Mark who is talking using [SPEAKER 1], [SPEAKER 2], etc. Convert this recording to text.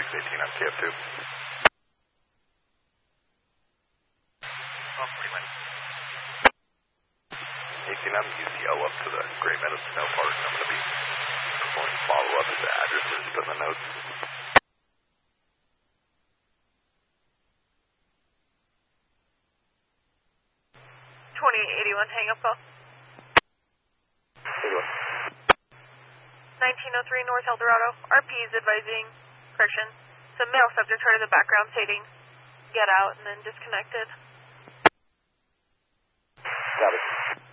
[SPEAKER 1] 18 on KF2.
[SPEAKER 2] Oh, pretty much.
[SPEAKER 1] 18 on UCO up to the Gray Meadows Snow Park. I'm going to be performing follow-up as the addresses put in the notes.
[SPEAKER 3] 2881, hang up call. 1903 North El Dorado. RP is advising, correction, some male subject heard in the background stating, get out, and then disconnected.
[SPEAKER 1] Got it.